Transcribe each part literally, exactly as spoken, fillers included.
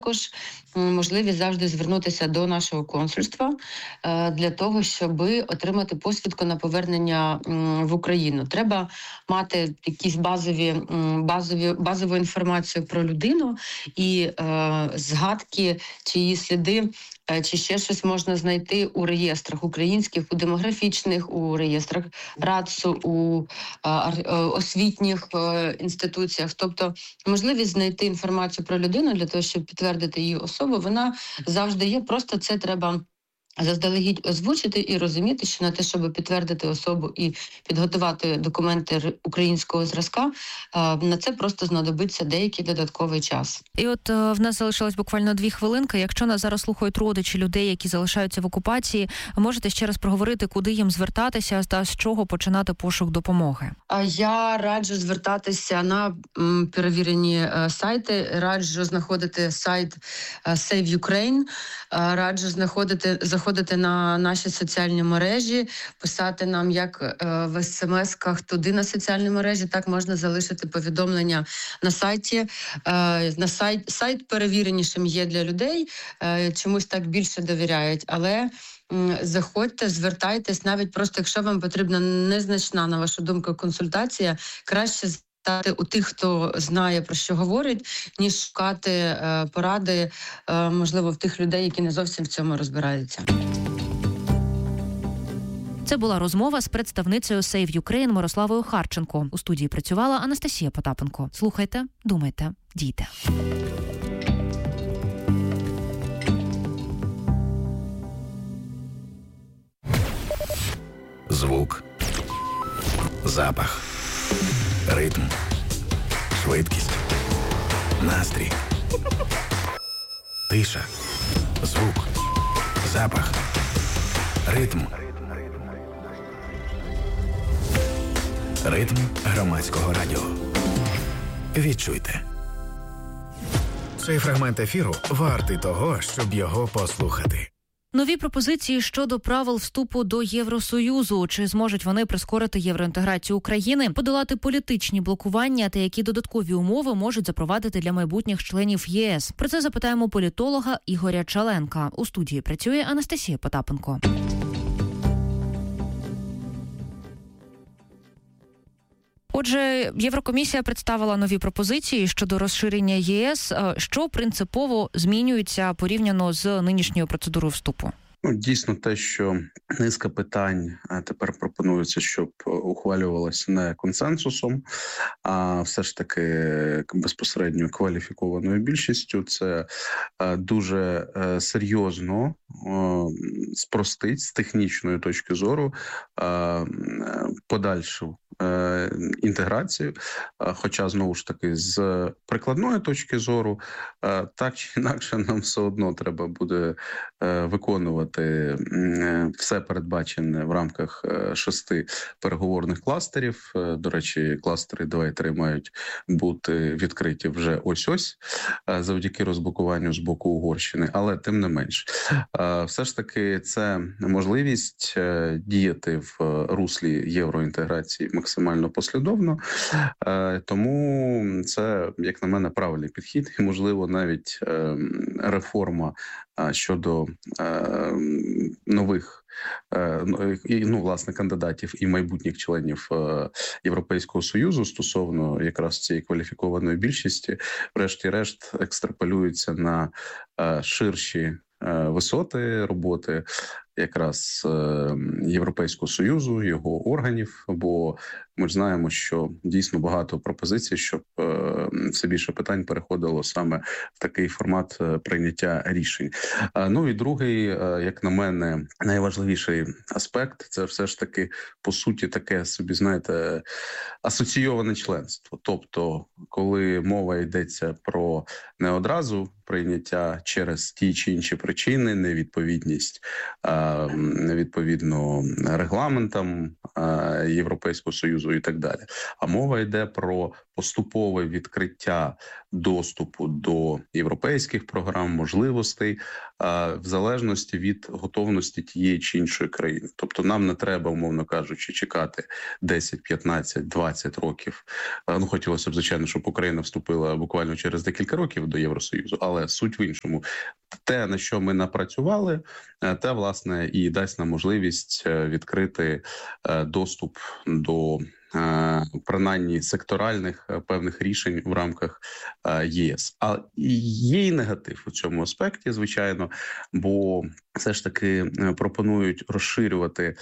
Також можливість завжди звернутися до нашого консульства е, для того, щоб отримати посвідку на повернення м, в Україну. Треба мати якісь базові, м, базові базову інформацію про людину і е, згадки чи її сліди, е, чи ще щось можна знайти у реєстрах українських, у демографічних, у реєстрах РАЦУ, у е, ар- е, освітніх е, інституціях. Тобто можливість знайти інформацію про людину для того, щоб підтвердити її особу, вона завжди є. Просто це треба заздалегідь озвучити і розуміти, що на те, щоб підтвердити особу і підготувати документи р- українського зразка, е, на це просто знадобиться деякий додатковий час. І от е, в нас залишилось буквально дві хвилинки. Якщо нас зараз слухають родичі людей, які залишаються в окупації, можете ще раз проговорити, куди їм звертатися та з чого починати пошук допомоги? А я раджу звертатися на м, перевірені е, сайти. Раджу знаходити сайт е, Save Ukraine. Е, раджу знаходити заходити на наші соціальні мережі, писати нам як е, в смс-ках туди на соціальні мережі. Так можна залишити повідомлення на сайті. Е, на сайт сайт перевіренішим є для людей. Е, чомусь так більше довіряють, але заходьте, звертайтесь, навіть просто якщо вам потрібна незначна, на вашу думку, консультація, краще стати у тих, хто знає, про що говорить, ніж шукати е, поради, е, можливо, в тих людей, які не зовсім в цьому розбираються. Це була розмова з представницею Save Ukraine Мирославою Харченко. У студії працювала Анастасія Потапенко. Слухайте, думайте, дійте. Звук, запах, ритм, швидкість, настрій, тиша, звук, запах, ритм. Ритм громадського радіо. Відчуйте. Цей фрагмент ефіру вартий того, щоб його послухати. Нові пропозиції щодо правил вступу до Євросоюзу. Чи зможуть вони прискорити євроінтеграцію України, подолати політичні блокування та які додаткові умови можуть запровадити для майбутніх членів ЄС? Про це запитаємо політолога Ігоря Чаленка. У студії працює Анастасія Потапенко. Отже, Єврокомісія представила нові пропозиції щодо розширення ЄС. Що принципово змінюється порівняно з нинішньою процедурою вступу? Ну, дійсно те, що низка питань тепер пропонується, щоб ухвалювалося не консенсусом, а все ж таки безпосередньо кваліфікованою більшістю. Це дуже серйозно спростить з технічної точки зору подальшу інтеграцію, хоча, знову ж таки, з прикладної точки зору, так чи інакше нам все одно треба буде виконувати все передбачене в рамках шести переговорних кластерів. До речі, кластери два і три мають бути відкриті вже ось-ось, завдяки розблокуванню з боку Угорщини, але тим не менш. Все ж таки, це можливість діяти в руслі євроінтеграції максимально послідовно, тому це, як на мене, правильний підхід і, можливо, навіть реформа щодо нових ну, власне, кандидатів і майбутніх членів Європейського Союзу стосовно якраз цієї кваліфікованої більшості, врешті-решт, екстраполюється на ширші висоти роботи якраз Європейського Союзу, його органів, бо ми ж знаємо, що дійсно багато пропозицій, щоб все більше питань переходило саме в такий формат прийняття рішень. Ну і другий, як на мене, найважливіший аспект – це все ж таки, по суті, таке собі, знаєте, асоційоване членство. Тобто, коли мова йдеться про не одразу прийняття через ті чи інші причини, невідповідність відповідно регламентам Європейського Союзу, і так далі. А мова йде про поступове відкриття доступу до європейських програм, можливостей в залежності від готовності тієї чи іншої країни. Тобто нам не треба, умовно кажучи, чекати десять, п'ятнадцять, двадцять років. Ну, хотілося б, звичайно, щоб Україна вступила буквально через декілька років до Євросоюзу, але суть в іншому. Те, на що ми напрацювали, те, власне, і дасть нам можливість відкрити доступ до принаймні секторальних певних рішень в рамках ЄС. А є і негатив у цьому аспекті, звичайно, бо все ж таки пропонують розширювати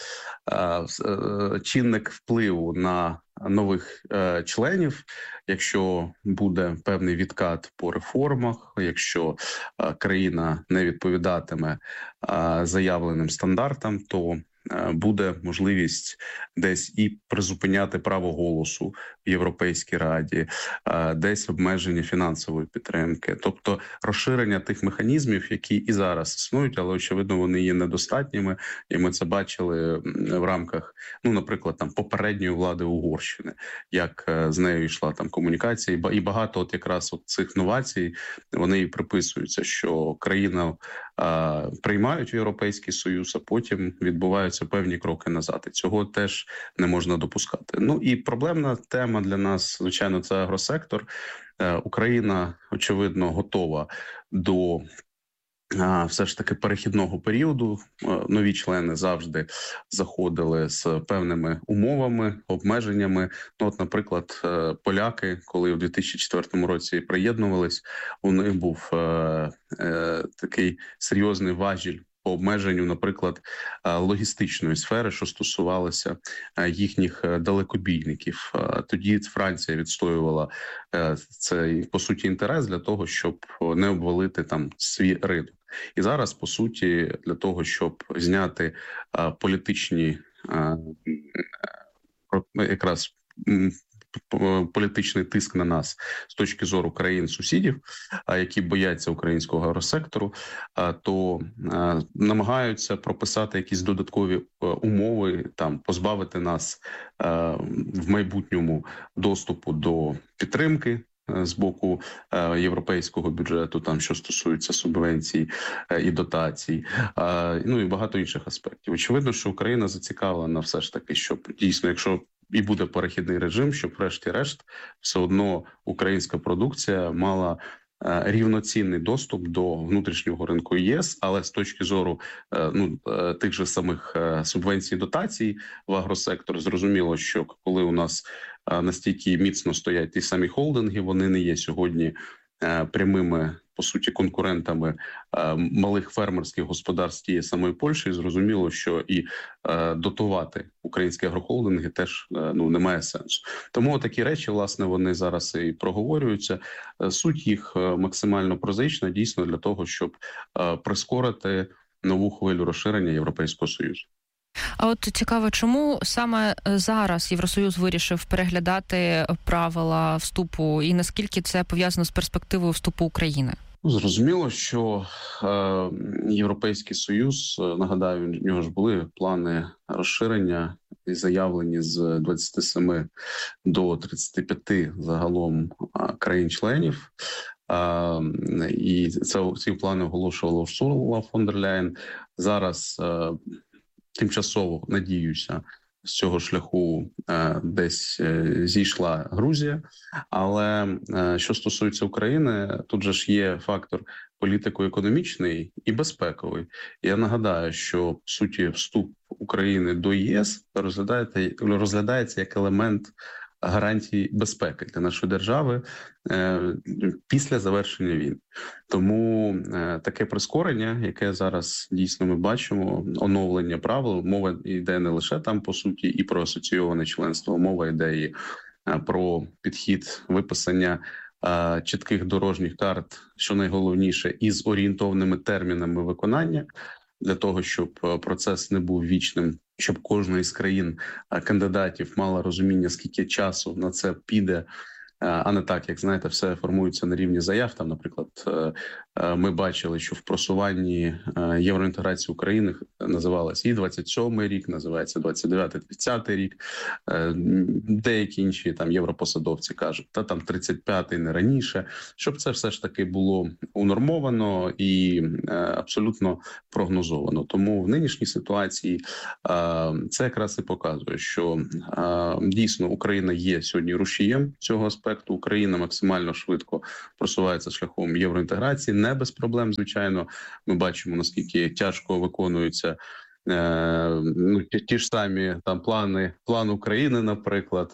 чинник впливу на нових е, членів, якщо буде певний відкат по реформах, якщо е, країна не відповідатиме е, заявленим стандартам, то е, буде можливість десь і призупиняти право голосу в Європейській Раді, е, десь обмеження фінансової підтримки, тобто розширення тих механізмів, які і зараз існують, але очевидно вони є недостатніми, і ми це бачили в рамках, ну, наприклад, там попередньої влади Угорщини, як з нею йшла там комунікація, і багато от якраз от цих новацій вони і приписуються, що країна а, приймають в Європейський Союз, а потім відбуваються певні кроки назад. І цього теж не можна допускати. Ну і проблемна тема для нас, звичайно, це агросектор. Е, Україна, очевидно, готова до все ж таки перехідного періоду. Нові члени завжди заходили з певними умовами, обмеженнями. Ну, от, наприклад, поляки, коли у дві тисячі четвертому році приєднувались, у них був е, е, такий серйозний важіль по обмеженню, наприклад, логістичної сфери, що стосувалося їхніх далекобійників. Тоді Франція відстоювала цей, по суті, інтерес для того, щоб не обвалити там свій ринок. І зараз, по суті, для того, щоб зняти політичні якраз політичний тиск на нас з точки зору країн-сусідів, які бояться українського агросектору, то намагаються прописати якісь додаткові умови, там позбавити нас в майбутньому доступу до підтримки з боку європейського бюджету, там що стосується субвенцій і дотацій, ну і багато інших аспектів. Очевидно, що Україна зацікавлена все ж таки, щоб дійсно, якщо і буде перехідний режим, щоб врешті-решт все одно українська продукція мала рівноцінний доступ до внутрішнього ринку ЄС, але з точки зору ну, тих же самих субвенцій і дотацій в агросектор, зрозуміло, що коли у нас настільки міцно стоять ті самі холдинги, вони не є сьогодні прямими, по суті, конкурентами малих фермерських господарств тієї самої Польщі. Зрозуміло, що і дотувати українські агрохолдинги теж ну немає сенсу. Тому такі речі, власне, вони зараз і проговорюються. Суть їх максимально прозаїчна, дійсно, для того, щоб прискорити нову хвилю розширення Європейського Союзу. А от цікаво, чому саме зараз Євросоюз вирішив переглядати правила вступу і наскільки це пов'язано з перспективою вступу України? Зрозуміло, що е, Європейський Союз, нагадаю, в нього ж були плани розширення і заявлені з двадцяти семи до тридцяти п'яти загалом країн-членів. Е, і це, ці плани оголошувала Урсула фон дер Ляєн. Зараз е, тимчасово, надіюся, з цього шляху е, десь е, зійшла Грузія. Але е, що стосується України, тут же ж є фактор політико-економічний і безпековий. Я нагадаю, що, в суті, вступ України до ЄС розглядається, розглядається як елемент гарантій безпеки для нашої держави е, після завершення війни. Тому е, таке прискорення, яке зараз дійсно ми бачимо, оновлення правил, мова йде не лише там, по суті, і про асоційоване членство, мова йде і е, про підхід виписання е, чітких дорожніх карт, що найголовніше, із орієнтовними термінами виконання, для того, щоб процес не був вічним, щоб кожна із країн кандидатів мала розуміння, скільки часу на це піде, а не так, як, знаєте, все формується на рівні заяв. Там, наприклад, ми бачили, що в просуванні євроінтеграції України називалось і двадцять сьомий рік, називається двадцять дев'ятий тридцятий рік. Деякі інші там європосадовці кажуть, та там тридцять п'ятий не раніше, щоб це все ж таки було унормовано і абсолютно прогнозовано. Тому в нинішній ситуації це якраз і показує, що дійсно Україна є сьогодні рушієм цього аспекту. Україна максимально швидко просувається шляхом євроінтеграції, не без проблем, звичайно. Ми бачимо, наскільки тяжко виконуються ну, ті ж самі там плани, план України, наприклад,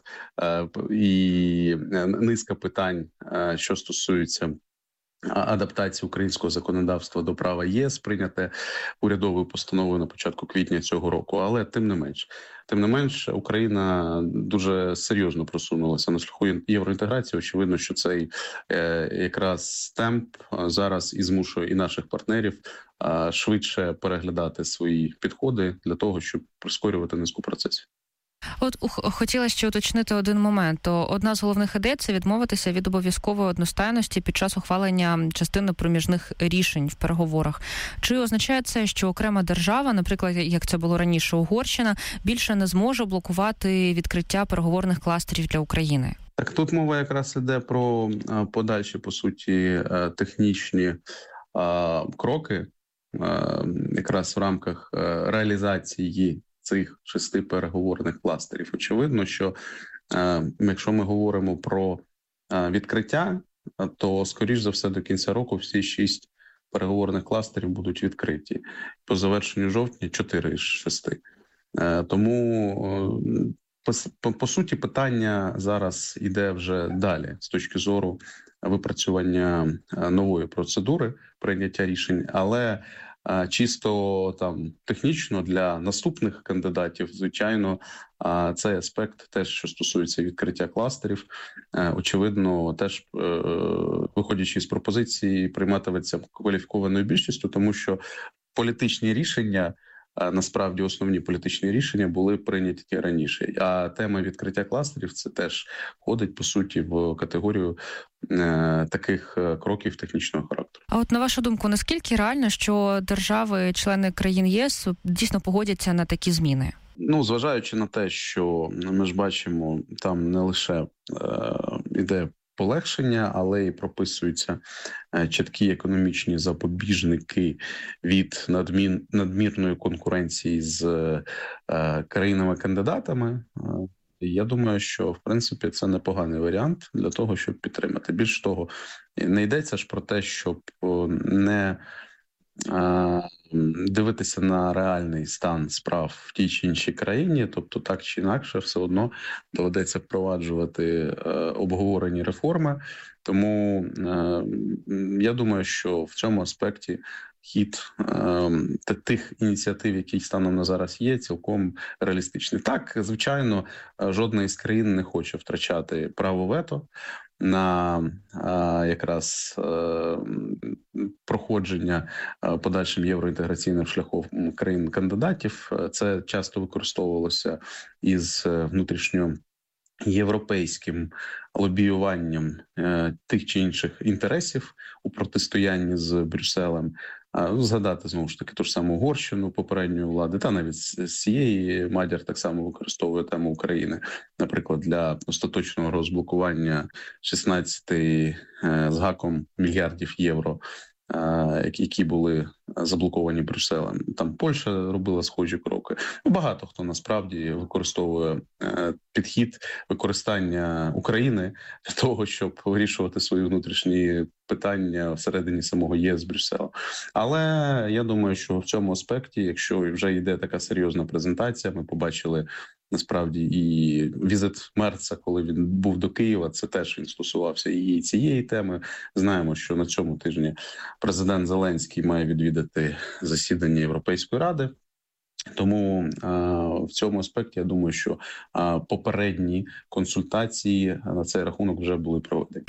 і низка питань, що стосується адаптації українського законодавства до права ЄС, прийняте урядовою постановою на початку квітня цього року. Але тим не менш, тим не менш, Україна дуже серйозно просунулася на шляху євроінтеграції. Очевидно, що цей е, якраз темп зараз і змушує і наших партнерів е, швидше переглядати свої підходи для того, щоб прискорювати низку процесів. От хотіла ще уточнити один момент. То одна з головних ідей – це відмовитися від обов'язкової одностайності під час ухвалення частини проміжних рішень в переговорах. Чи означає це, що окрема держава, наприклад, як це було раніше Угорщина, більше не зможе блокувати відкриття переговорних кластерів для України? Так, тут мова якраз іде про подальші, по суті, технічні кроки, якраз в рамках реалізації цих шести переговорних кластерів. Очевидно, що е, якщо ми говоримо про е, відкриття, то, скоріш за все, до кінця року всі шість переговорних кластерів будуть відкриті. По завершенню жовтня чотири з шести. Е, тому, е, по, по, по суті, питання зараз іде вже далі з точки зору випрацювання нової процедури прийняття рішень, але чисто там технічно для наступних кандидатів, звичайно, цей аспект, теж що стосується відкриття кластерів, очевидно, теж виходячи з пропозиції, прийматиметься кваліфікованою більшістю, тому що політичні рішення, насправді основні політичні рішення були прийняті раніше. А тема відкриття кластерів це теж входить, по суті, в категорію е, таких кроків технічного характеру. А от на вашу думку, наскільки реально, що держави-члени країн ЄС дійсно погодяться на такі зміни? Ну, зважаючи на те, що ми ж бачимо, там не лише е, іде полегшення, але й прописуються чіткі економічні запобіжники від надмір, надмірної конкуренції з е, країнами-кандидатами. Я думаю, що, в принципі, це непоганий варіант для того, щоб підтримати. Більш того, не йдеться ж про те, щоб не е, дивитися на реальний стан справ в тій чи іншій країні, тобто так чи інакше все одно доведеться впроваджувати е, обговорені реформи. Тому е, я думаю, що в цьому аспекті хід е, тих ініціатив, які станом на зараз є, цілком реалістичний. Так, звичайно, жодна із країн не хоче втрачати право вето на е, якраз е, проходження е, подальшим євроінтеграційним шляхом країн-кандидатів. Це часто використовувалося із внутрішньо європейським лобіюванням е, тих чи інших інтересів у протистоянні з Брюсселем. А, згадати, знову ж таки, ту ж саму Угорщину попередньої влади, та навіть з цієї Мадяр так само використовує тему України, наприклад, для остаточного розблокування шістнадцяти е, з гаком мільярдів євро, е, які були заблоковані Брюсселем. Там Польща робила схожі кроки. Багато хто насправді використовує е, підхід використання України для того, щоб вирішувати свої внутрішні питання всередині самого ЄС з Брюсселем. Але я думаю, що в цьому аспекті, якщо вже йде така серйозна презентація, ми побачили насправді і візит Мерца, коли він був до Києва, це теж він стосувався і цієї теми. Знаємо, що на цьому тижні президент Зеленський має відвідати засідання Європейської ради. Тому а, в цьому аспекті я думаю, що а, попередні консультації на цей рахунок вже були проведені.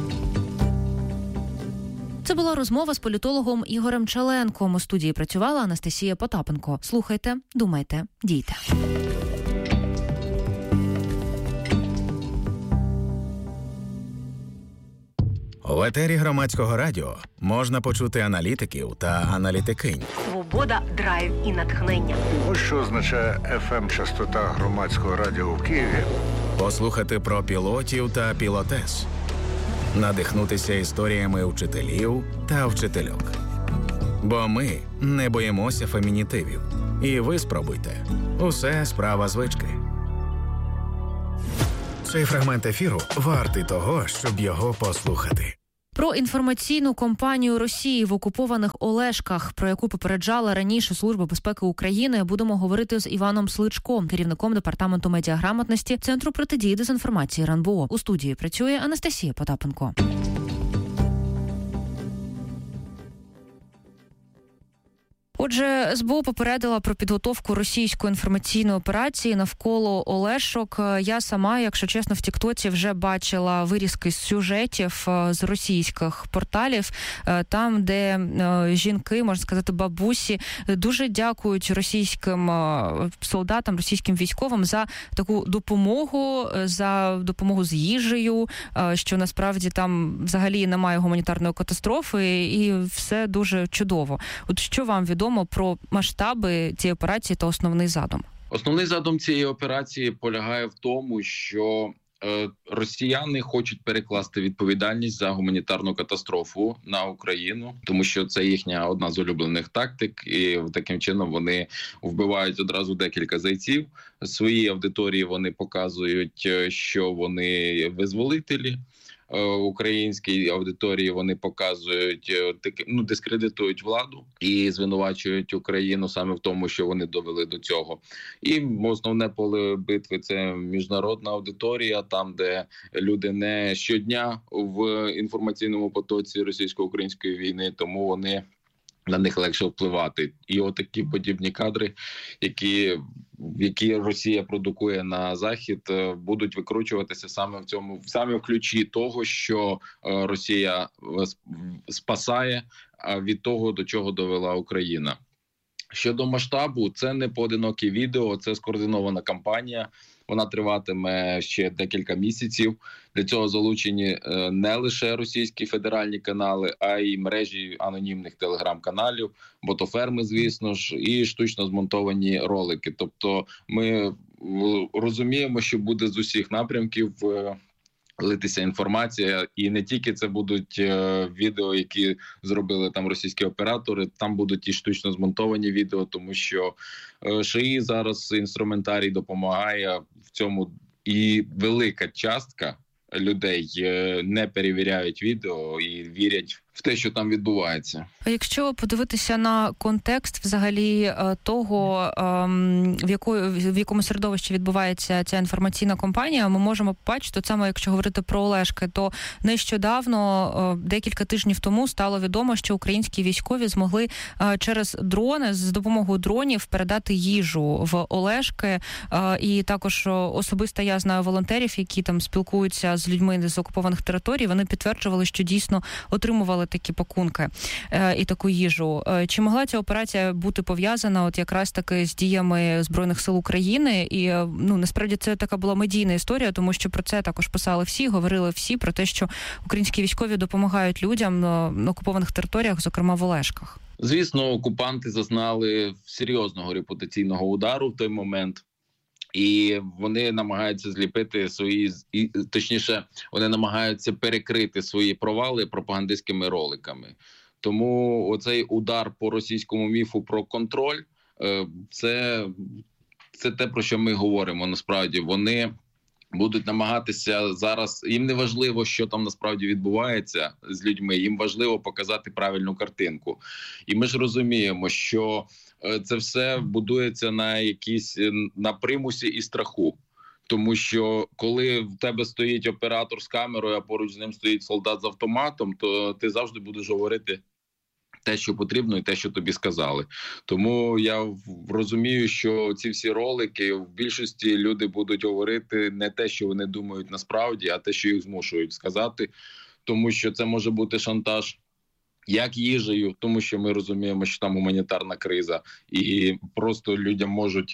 Це була розмова з політологом Ігорем Чаленком. У студії працювала Анастасія Потапенко. Слухайте, думайте, дійте. У етері Громадського радіо можна почути аналітиків та аналітикинь. Свобода, драйв і натхнення. Ось що означає еф ем-частота Громадського радіо в Києві. Послухати про пілотів та пілотес. Надихнутися історіями вчителів та вчительок. Бо ми не боїмося фемінітивів. І ви спробуйте. Усе справа звички. Цей фрагмент ефіру вартий того, щоб його послухати. Про інформаційну кампанію Росії в окупованих Олешках, про яку попереджала раніше Служба безпеки України, будемо говорити з Іваном Сличком, керівником департаменту медіаграмотності Центру протидії дезінформації РНБО. У студії працює Анастасія Потапенко. Отже, ес бе у попередила про підготовку російської інформаційної операції навколо Олешок. Я сама, якщо чесно, в Тіктоці вже бачила вирізки з сюжетів з російських порталів, там, де жінки, можна сказати, бабусі, дуже дякують російським солдатам, російським військовим за таку допомогу, за допомогу з їжею, що насправді там взагалі немає гуманітарної катастрофи і все дуже чудово. От що вам відомо про масштаби цієї операції та основний задум? Основний задум цієї операції полягає в тому, що е, росіяни хочуть перекласти відповідальність за гуманітарну катастрофу на Україну, тому що це їхня одна з улюблених тактик, і таким чином вони вбивають одразу декілька зайців. Своїй аудиторії вони показують, що вони визволителі. Українській аудиторії вони показують, ну, дискредитують владу і звинувачують Україну саме в тому, що вони довели до цього. І основне поле битви – це міжнародна аудиторія, там, де люди не щодня в інформаційному потоці російсько-української війни, тому вони на них легше впливати. І отакі подібні кадри, які, які Росія продукує на Захід, будуть викручуватися саме в цьому, саме в ключі того, що Росія спасає від того, до чого довела Україна. Щодо масштабу, це не поодинокі відео, це скоординована кампанія. Вона триватиме ще декілька місяців. Для цього залучені не лише російські федеральні канали, а й мережі анонімних телеграм-каналів, ботоферми, звісно ж, і штучно змонтовані ролики. Тобто ми розуміємо, що буде з усіх напрямків литися інформація, і не тільки це будуть е, відео, які зробили там російські оператори, там будуть і штучно змонтовані відео, тому що е, ШАІ зараз інструментарій допомагає в цьому, і велика частка людей е, не перевіряють відео і вірять в те, що там відбувається. Якщо подивитися на контекст взагалі того, в якої в якому середовищі відбувається ця інформаційна кампанія, ми можемо побачити, саме якщо говорити про Олешки, то нещодавно, декілька тижнів тому, стало відомо, що українські військові змогли через дрони, з допомогою дронів передати їжу в Олешки. І також особисто я знаю волонтерів, які там спілкуються з людьми з окупованих територій, вони підтверджували, що дійсно отримували такі пакунки е, і таку їжу. Е, чи могла ця операція бути пов'язана от якраз таки з діями Збройних сил України? І е, ну насправді це така була медійна історія, тому що про це також писали всі, говорили всі про те, що українські військові допомагають людям на, на окупованих територіях, зокрема в Олешках. Звісно, окупанти зазнали серйозного репутаційного удару в той момент. І вони намагаються зліпити свої, точніше, вони намагаються перекрити свої провали пропагандистськими роликами. Тому оцей удар по російському міфу про контроль – це, це те, про що ми говоримо насправді. Вони будуть намагатися зараз, їм не важливо, що там насправді відбувається з людьми, їм важливо показати правильну картинку. І ми ж розуміємо, що це все будується на якісь, на примусі і страху. Тому що коли в тебе стоїть оператор з камерою, а поруч з ним стоїть солдат з автоматом, то ти завжди будеш говорити те, що потрібно, і те, що тобі сказали. Тому я розумію, що ці всі ролики, в більшості люди будуть говорити не те, що вони думають насправді, а те, що їх змушують сказати. Тому що це може бути шантаж як їжею, тому що ми розуміємо, що там гуманітарна криза, і просто людям можуть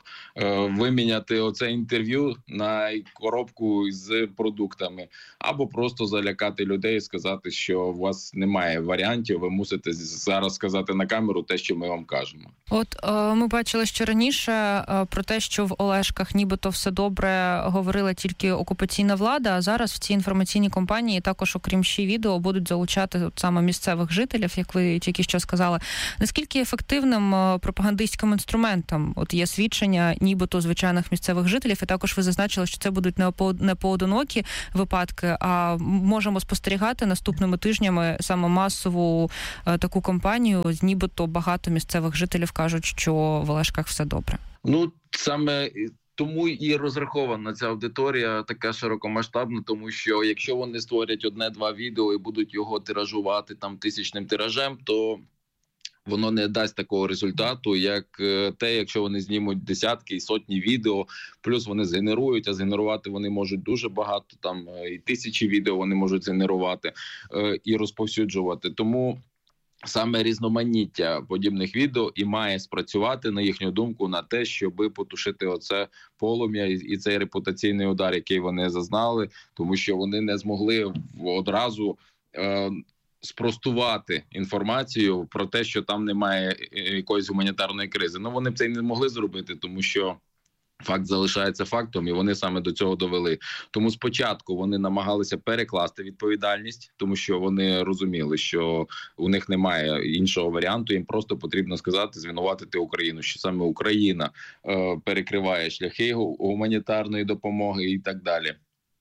е, виміняти оце інтерв'ю на коробку з продуктами, або просто залякати людей і сказати, що у вас немає варіантів, ви мусите зараз сказати на камеру те, що ми вам кажемо. От е, ми бачили, що раніше е, про те, що в Олешках нібито все добре, говорила тільки окупаційна влада, а зараз в цій інформаційній кампанії також, окрім ще відео, будуть залучати от саме місцевих жителів, як ви тільки що сказали. Наскільки ефективним е, пропагандистським інструментом от є свідчення нібито звичайних місцевих жителів, і також ви зазначили, що це будуть не, по, не поодинокі випадки, а можемо спостерігати наступними тижнями саме масову е, таку кампанію, з нібито багато місцевих жителів кажуть, що в Олешках все добре. Ну, саме тому і розрахована ця аудиторія така широкомасштабна, тому що якщо вони створять одне-два відео і будуть його тиражувати там тисячним тиражем, то воно не дасть такого результату, як те, якщо вони знімуть десятки і сотні відео, плюс вони згенерують, а згенерувати вони можуть дуже багато, там і тисячі відео вони можуть згенерувати і розповсюджувати. Тому саме різноманіття подібних відео і має спрацювати, на їхню думку, на те, щоб потушити оце полум'я і цей репутаційний удар, який вони зазнали, тому що вони не змогли одразу е, спростувати інформацію про те, що там немає якоїсь гуманітарної кризи. Ну, вони б це й не могли зробити, тому що факт залишається фактом, і вони саме до цього довели. Тому спочатку вони намагалися перекласти відповідальність, тому що вони розуміли, що у них немає іншого варіанту, їм просто потрібно сказати, звинуватити Україну, що саме Україна е, перекриває шляхи гуманітарної допомоги і так далі.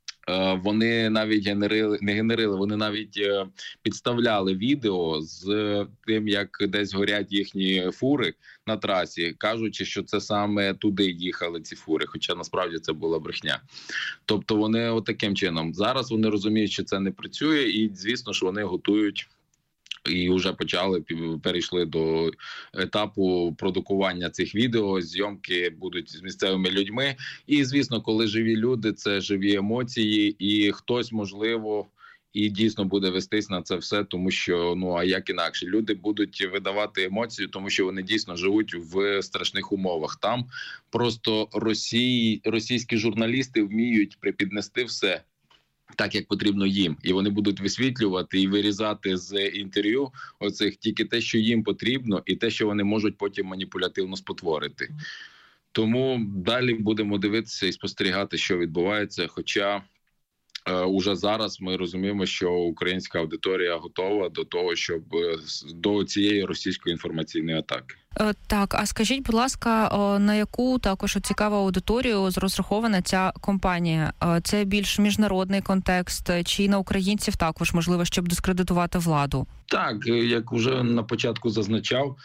Вони навіть генерили, не генерили, вони навіть підставляли відео з тим, як десь горять їхні фури на трасі, кажучи, що це саме туди їхали ці фури, хоча насправді це була брехня. Тобто вони отаким чином. Зараз вони розуміють, що це не працює, і звісно, що вони готують і вже почали, перейшли до етапу продукування цих відео, зйомки будуть з місцевими людьми. І, звісно, коли живі люди, це живі емоції, і хтось, можливо, і дійсно буде вестись на це все, тому що, ну, а як інакше, люди будуть видавати емоції, тому що вони дійсно живуть в страшних умовах. Там просто Росії, російські журналісти вміють припіднести все так, як потрібно їм. І вони будуть висвітлювати і вирізати з інтерв'ю оцих тільки те, що їм потрібно, і те, що вони можуть потім маніпулятивно спотворити. Тому далі будемо дивитися і спостерігати, що відбувається. Хоча е, уже зараз ми розуміємо, що українська аудиторія готова до того, щоб до цієї російської інформаційної атаки. Так, а скажіть, будь ласка, на яку також цікаву аудиторію розрахована ця компанія? Це більш міжнародний контекст, чи на українців також, можливо, щоб дискредитувати владу? Так, як вже на початку зазначав,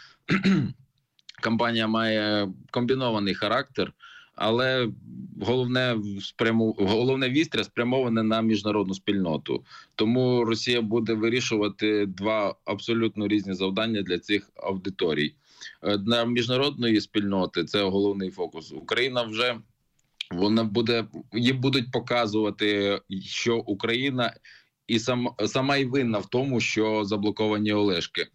компанія має комбінований характер, але головне спряму... головне вістря спрямоване на міжнародну спільноту. Тому Росія буде вирішувати два абсолютно різні завдання для цих аудиторій. Для міжнародної спільноти це головний фокус. Україна вже вона буде, їм будуть показувати, що Україна і сам, сама і винна в тому, що заблоковані Олешки.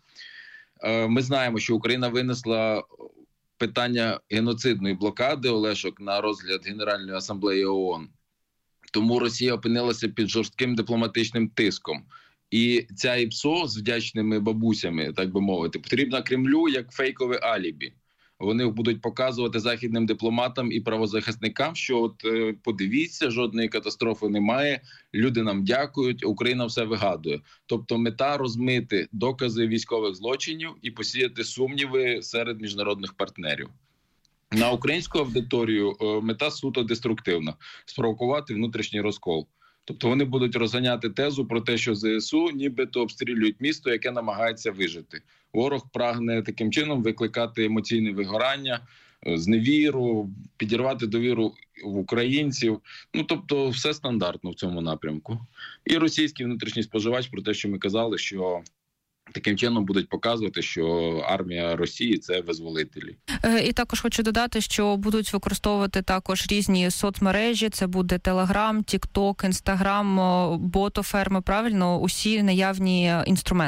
Ми знаємо, що Україна винесла питання геноцидної блокади Олешок на розгляд Генеральної асамблеї ООН. Тому Росія опинилася під жорстким дипломатичним тиском. І ця ІПСО з вдячними бабусями, так би мовити, потрібна Кремлю як фейкове алібі. Вони будуть показувати західним дипломатам і правозахисникам, що от е, подивіться, жодної катастрофи немає, люди нам дякують, Україна все вигадує. Тобто мета розмити докази військових злочинів і посіяти сумніви серед міжнародних партнерів. На українську аудиторію е, мета суто деструктивна – спровокувати внутрішній розкол. Тобто вони будуть розганяти тезу про те, що ЗСУ нібито обстрілюють місто, яке намагається вижити. Ворог прагне таким чином викликати емоційне вигорання, зневіру, підірвати довіру в українців. Ну, тобто все стандартно в цьому напрямку. І російський внутрішній споживач про те, що ми казали, що таким чином будуть показувати, що армія Росії – це визволителі. І також хочу додати, що будуть використовувати також різні соцмережі. Це буде Телеграм, Тікток, Інстаграм, ботоферми, правильно, усі наявні інструменти.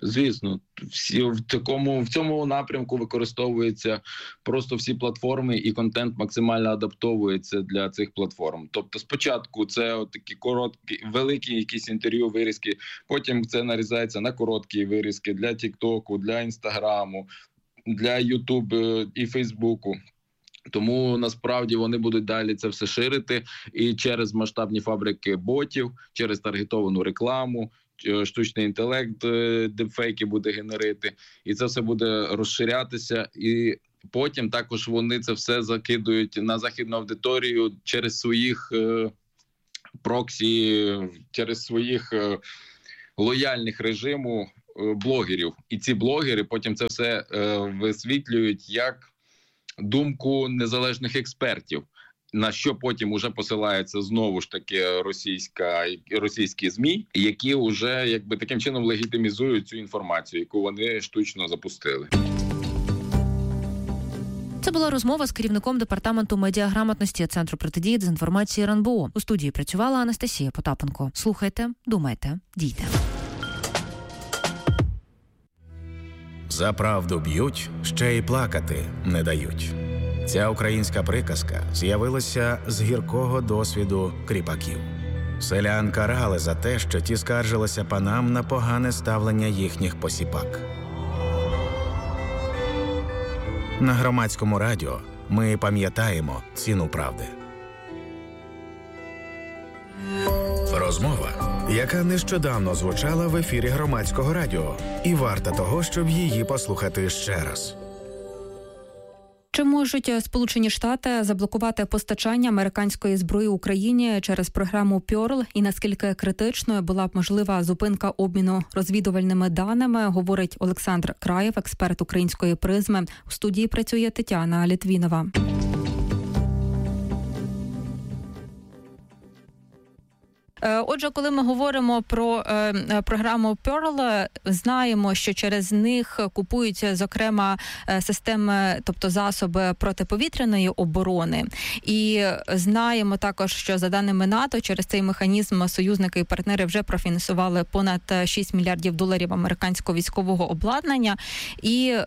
Звісно, всі в такому в цьому напрямку використовуються просто всі платформи, і контент максимально адаптовується для цих платформ. Тобто, спочатку це от такі короткі, великі якісь інтерв'ю, вирізки, потім це нарізається на короткі вирізки для Тіктоку, для Інстаграму, для Ютуб і Фейсбуку. Тому насправді вони будуть далі це все ширити і через масштабні фабрики ботів, через таргетовану рекламу, штучний інтелект, дипфейки буде генерити, і це все буде розширятися. І потім також вони це все закидують на західну аудиторію через своїх е, проксі, через своїх е, лояльних режиму е, блогерів. І ці блогери потім це все е, висвітлюють як думку незалежних експертів, на що потім уже посилається знову ж таки російська російські ЗМІ, які вже якби таким чином легітимізують цю інформацію, яку вони штучно запустили. Це була розмова з керівником департаменту медіаграмотності Центру протидії дезінформації РНБО. У студії працювала Анастасія Потапенко. Слухайте, думайте, дійте. За правду б'ють, ще й плакати не дають. Ця українська приказка з'явилася з гіркого досвіду кріпаків. Селян карали за те, що ті скаржилися панам на погане ставлення їхніх посіпак. На Громадському радіо ми пам'ятаємо ціну правди. Розмова, яка нещодавно звучала в ефірі Громадського радіо, і варта того, щоб її послухати ще раз. Чи можуть Сполучені Штати заблокувати постачання американської зброї Україні через програму Пьорл, і наскільки критичною була б можлива зупинка обміну розвідувальними даними, говорить Олександр Краєв, експерт української призми. У студії працює Тетяна Літвінова. Отже, коли ми говоримо про е, програму Pearl, знаємо, що через них купуються, зокрема, системи, тобто засоби протиповітряної оборони. І знаємо також, що за даними НАТО, через цей механізм союзники і партнери вже профінансували понад шість мільярдів доларів американського військового обладнання. І е,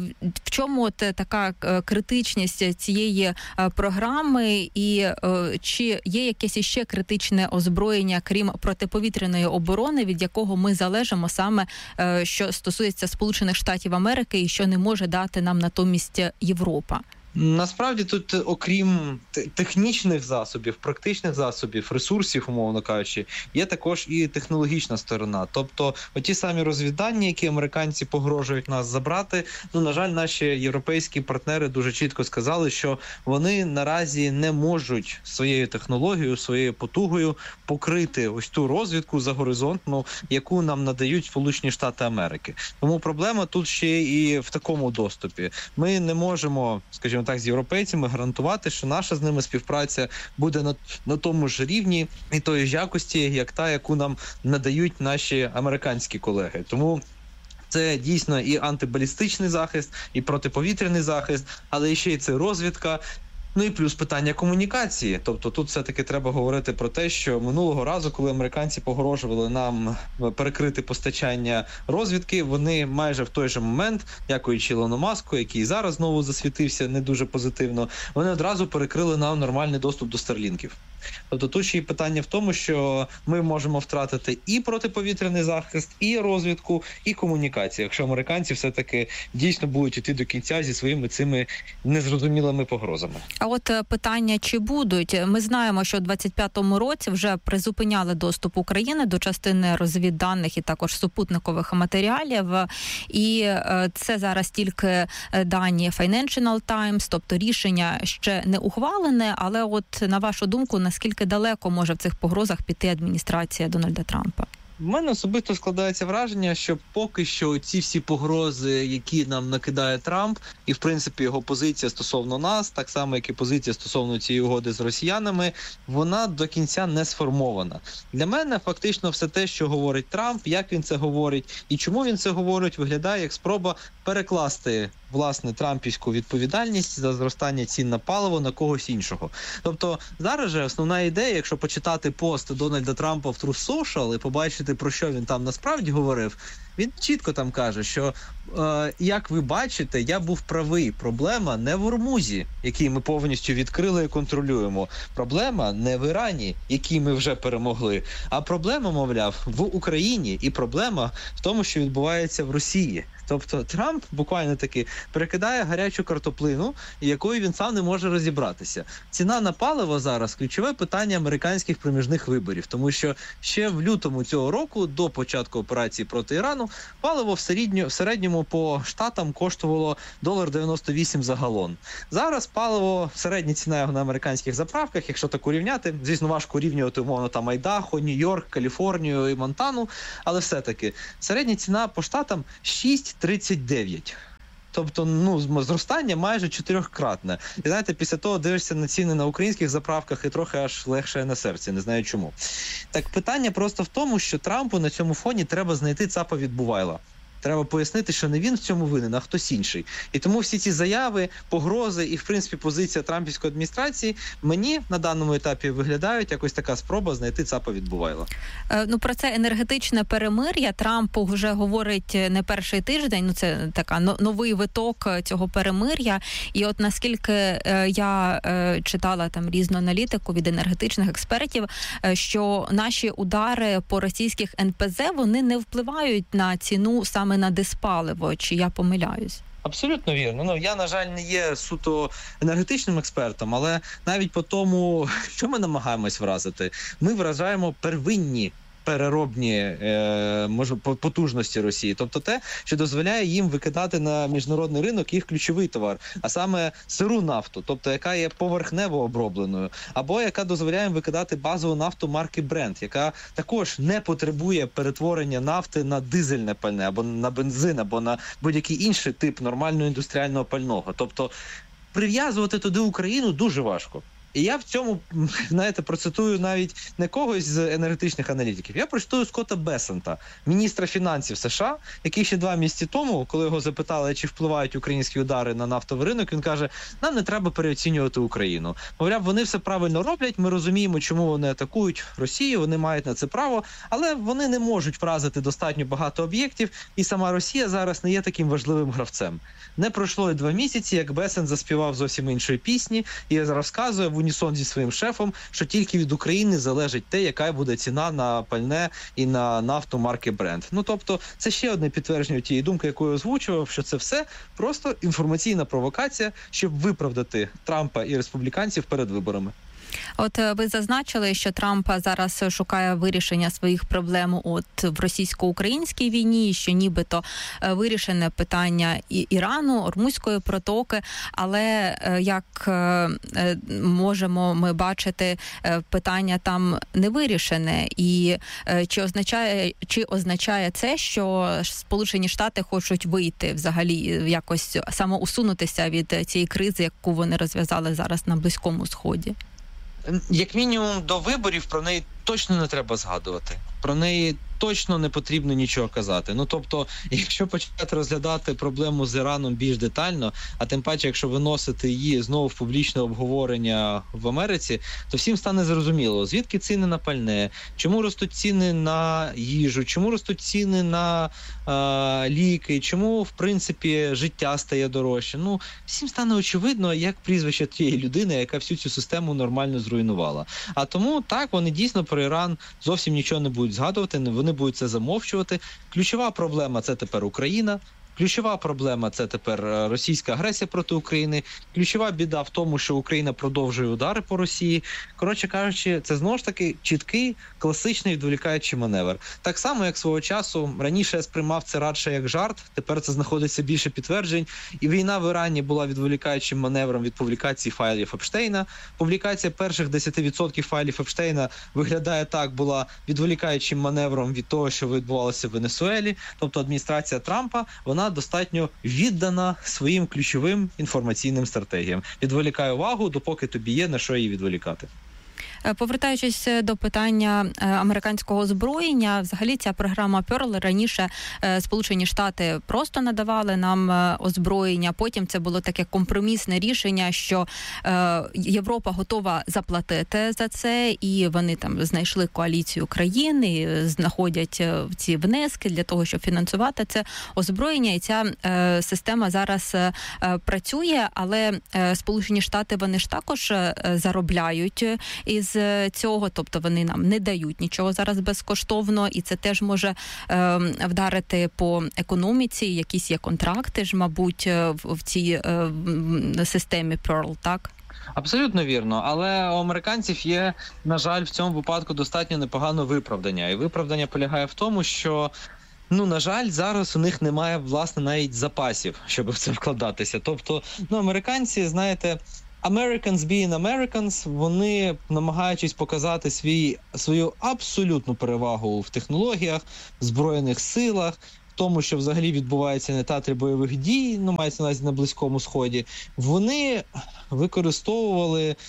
в чому от така критичність цієї програми, і е, чи є якесь іще критичне озброєння, крім протиповітряної оборони, від якого ми залежимо саме, що стосується Сполучених Штатів Америки і що не може дати нам натомість Європа? Насправді тут, окрім технічних засобів, практичних засобів, ресурсів, умовно кажучи, є також і технологічна сторона. Тобто, оті самі розвіддані, які американці погрожують нас забрати, ну, на жаль, наші європейські партнери дуже чітко сказали, що вони наразі не можуть своєю технологією, своєю потугою покрити ось ту розвідку загоризонтну, яку нам надають Сполучені Штати Америки. Тому проблема тут ще і в такому доступі. Ми не можемо, скажімо так, з європейцями гарантувати, що наша з ними співпраця буде на, на тому ж рівні і тої ж якості, як та, яку нам надають наші американські колеги. Тому це дійсно і антибалістичний захист, і протиповітряний захист, але ще й це розвідка. Ну і плюс питання комунікації. Тобто тут все-таки треба говорити про те, що минулого разу, коли американці погрожували нам перекрити постачання розвідки, вони майже в той же момент, дякуючи Ілону Маску, який зараз знову засвітився не дуже позитивно, вони одразу перекрили нам нормальний доступ до старлінків. Тобто тут ще й питання в тому, що ми можемо втратити і протиповітряний захист, і розвідку, і комунікацію, якщо американці все-таки дійсно будуть йти до кінця зі своїми цими незрозумілими погрозами. А от питання, чи будуть? Ми знаємо, що у двадцять п'ятому році вже призупиняли доступ України до частини розвідданих і також супутникових матеріалів. І це зараз тільки дані Financial Times, тобто рішення ще не ухвалене, але от на вашу думку, наскільки далеко може в цих погрозах піти адміністрація Дональда Трампа? У мене особисто складається враження, що поки що ці всі погрози, які нам накидає Трамп, і в принципі його позиція стосовно нас, так само як і позиція стосовно цієї угоди з росіянами, вона до кінця не сформована. Для мене фактично все те, що говорить Трамп, як він це говорить і чому він це говорить, виглядає як спроба перекласти власне трампівську відповідальність за зростання цін на паливо на когось іншого. Тобто зараз же основна ідея, якщо почитати пост Дональда Трампа в Truth Social і побачити, про що він там насправді говорив, він чітко там каже, що, е, як ви бачите, я був правий. Проблема не в Ормузі, який ми повністю відкрили і контролюємо. Проблема не в Ірані, який ми вже перемогли. А проблема, мовляв, в Україні. І проблема в тому, що відбувається в Росії. Тобто Трамп буквально таки перекидає гарячу картоплину, якою він сам не може розібратися. Ціна на паливо зараз – ключове питання американських проміжних виборів, тому що ще в лютому цього року, до початку операції проти Ірану, паливо в середньому, в середньому по штатам коштувало один дев'яносто вісім за галон. Зараз паливо, середня ціна його на американських заправках, якщо так урівняти, звісно, важко урівнювати, умовно, там Айдахо, Нью-Йорк, Каліфорнію і Монтану, але все-таки середня ціна по штатам шість тридцять дев'ять. Тобто, ну, зростання майже чотирьохкратне. І знаєте, після того дивишся на ціни на українських заправках і трохи аж легше на серці, не знаю чому. Так питання просто в тому, що Трампу на цьому фоні треба знайти цапа від Бувайла. Треба пояснити, що не він в цьому винен, а хтось інший. І тому всі ці заяви, погрози і, в принципі, позиція трампівської адміністрації мені на даному етапі виглядають якось така спроба знайти цапа від Бувайла. Е, ну, про це енергетичне перемир'я Трамп вже говорить не перший тиждень, ну це така новий виток цього перемир'я. І от наскільки е, я е, читала там різну аналітику від енергетичних експертів, е, що наші удари по російських ен пе зе, вони не впливають на ціну саме на диспаливо, чи я помиляюсь? Абсолютно вірно. Ну, я, на жаль, не є суто енергетичним експертом, але навіть по тому, що ми намагаємось вразити, ми вражаємо первинні переробні е, може, потужності Росії. Тобто те, що дозволяє їм викидати на міжнародний ринок їх ключовий товар, а саме сиру нафту, тобто яка є поверхнево обробленою, або яка дозволяє їм викидати базову нафту марки Brent, яка також не потребує перетворення нафти на дизельне пальне, або на бензин, або на будь-який інший тип нормального індустріального пального. Тобто прив'язувати туди Україну дуже важко. І я в цьому, знаєте, процитую навіть не когось з енергетичних аналітиків. Я процитую Скотта Бесента, міністра фінансів США, який ще два місяці тому, коли його запитали, чи впливають українські удари на нафтовий ринок, він каже, нам не треба переоцінювати Україну. Мовляв, вони все правильно роблять, ми розуміємо, чому вони атакують Росію, вони мають на це право, але вони не можуть вразити достатньо багато об'єктів, і сама Росія зараз не є таким важливим гравцем. Не пройшло і два місяці, як Бесент заспівав зовсім іншої пісні і розказує в унісон зі своїм шефом, що тільки від України залежить те, яка буде ціна на пальне і на нафту марки Brent. Ну, тобто, це ще одне підтвердження тієї думки, яку я озвучував, що це все просто інформаційна провокація, щоб виправдати Трампа і республіканців перед виборами. От ви зазначили, що Трамп зараз шукає вирішення своїх проблем от в російсько-українській війні, що нібито вирішене питання і Ірану, Ормузької протоки, але як можемо ми бачити, питання там не вирішене. І чи означає, чи означає це, що Сполучені Штати хочуть вийти взагалі, якось самоусунутися від цієї кризи, яку вони розв'язали зараз на Близькому Сході? Як мінімум до виборів про неї точно не треба згадувати. Про неї точно не потрібно нічого казати. Ну, тобто, якщо почати розглядати проблему з Іраном більш детально, а тим паче, якщо виносити її знову в публічне обговорення в Америці, то всім стане зрозуміло, звідки ціни на пальне, чому ростуть ціни на їжу, чому ростуть ціни на е, ліки, чому, в принципі, життя стає дорожче. Ну, всім стане очевидно, як прізвище тієї людини, яка всю цю систему нормально зруйнувала. А тому, так, вони дійсно про Іран зовсім нічого не будуть згадувати, вони будуть це замовчувати. Ключова проблема – це тепер Україна. Ключова проблема – це тепер російська агресія проти України. Ключова біда в тому, що Україна продовжує удари по Росії. Коротше кажучи, це знову ж таки чіткий, класичний відволікаючий маневр. Так само, як свого часу, раніше я сприймав це радше як жарт, тепер це знаходиться більше підтверджень. І війна в Ірані була відволікаючим маневром від публікації файлів Епштейна. Публікація перших десять відсотків файлів Епштейна виглядає так, була відволікаючим маневром від того, що відбувалося в Венесуелі. Тобто адміністрація Трампа, вона достатньо віддана своїм ключовим інформаційним стратегіям. Відволікає увагу, допоки тобі є на що її відволікати. Повертаючись до питання американського озброєння, взагалі ця програма Pearl раніше Сполучені Штати просто надавали нам озброєння, потім це було таке компромісне рішення, що Європа готова заплатити за це, і вони там знайшли коаліцію країн і знаходять ці внески для того, щоб фінансувати це озброєння, і ця система зараз працює, але Сполучені Штати, вони ж також заробляють із цього, тобто вони нам не дають нічого зараз безкоштовно, і це теж може е, вдарити по економіці, якісь є контракти ж, мабуть, в, в цій е, системі Pearl, так? Абсолютно вірно, але у американців є, на жаль, в цьому випадку достатньо непогане виправдання. І виправдання полягає в тому, що ну, на жаль, зараз у них немає, власне, навіть запасів, щоб в це вкладатися. Тобто, ну, американці, знаєте, Americans being Americans, вони, намагаючись показати свій, свою абсолютну перевагу в технологіях, в Збройних силах, в тому, що взагалі відбувається на театрі бойових дій, ну, мається на увазі на Близькому Сході, вони використовували е-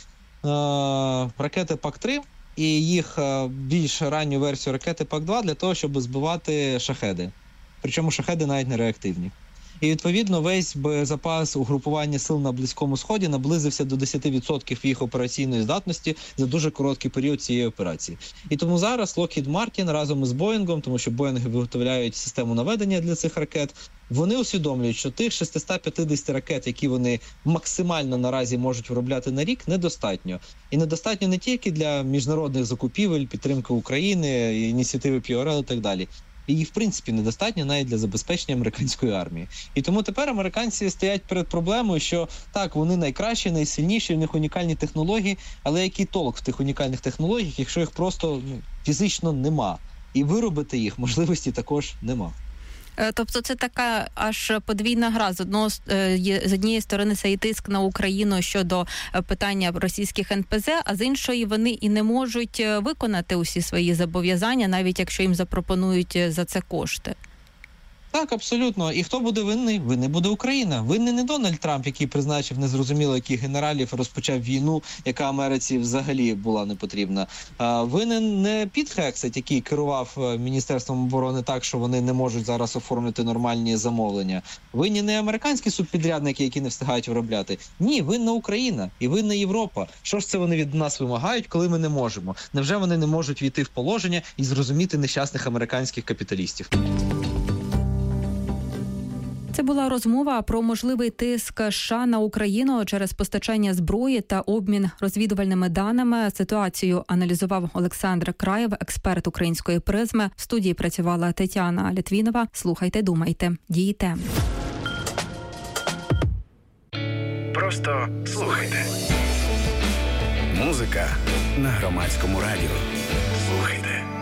ракети пак три і їх е- більш ранню версію ракети пак два для того, щоб збивати шахеди. Причому шахеди навіть не реактивні. І, відповідно, весь запас угрупування сил на Близькому Сході наблизився до десять відсотків їх операційної здатності за дуже короткий період цієї операції. І тому зараз Lockheed Martin разом із Боїнгом, тому що Боїнги виготовляють систему наведення для цих ракет, вони усвідомлюють, що тих шістсот п'ятдесят ракет, які вони максимально наразі можуть виробляти на рік, недостатньо. І недостатньо не тільки для міжнародних закупівель, підтримки України, ініціативи пі ар ел і так далі. І, в принципі, недостатньо навіть для забезпечення американської армії. І тому тепер американці стоять перед проблемою, що так, вони найкращі, найсильніші, в них унікальні технології, але який толк в тих унікальних технологіях, якщо їх просто ну, фізично нема? І виробити їх можливості також нема. Тобто це така аж подвійна гра. З одного з однієї сторони це і тиск на Україну щодо питання російських ен пе зет, а з іншої вони і не можуть виконати усі свої зобов'язання, навіть якщо їм запропонують за це кошти. Так, абсолютно. І хто буде винний? Винний буде Україна. Винний не Дональд Трамп, який призначив незрозуміло яких генералів, розпочав війну, яка Америці взагалі була не потрібна. А винен не Піт Хексет, який керував Міністерством оборони так, що вони не можуть зараз оформити нормальні замовлення. Винні не американські субпідрядники, які не встигають виробляти. Ні, винна Україна і винна Європа. Що ж це вони від нас вимагають, коли ми не можемо? Невже вони не можуть війти в положення і зрозуміти нещасних американських капіталістів? Це була розмова про можливий тиск США на Україну через постачання зброї та обмін розвідувальними даними. Ситуацію аналізував Олександр Краєв, експерт української призми. В студії працювала Тетяна Літвінова. Слухайте, думайте, дійте. Просто слухайте. Музика на Громадському радіо. Слухайте.